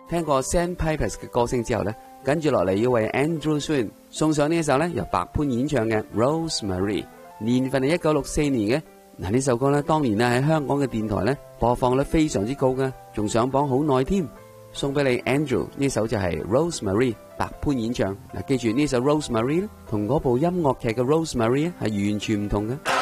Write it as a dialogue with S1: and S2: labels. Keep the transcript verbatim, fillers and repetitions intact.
S1: 聽過 Sandpipers 嘅歌聲之後呢，跟住落嚟要為 Andrew Swin 送上呢一首呢由白潘演唱嘅 Rosemary， 年份係一九六四年嘅。嗱，呢首歌呢，當年呢喺香港嘅電台呢播放率非常之高㗎，仲上榜好耐添。送俾你 Andrew， 呢首就係 Rosemary， 白潘演唱。嗱，記住呢首 Rosemary 同嗰部音樂劇嘅 Rosemary 係完全唔同嘅。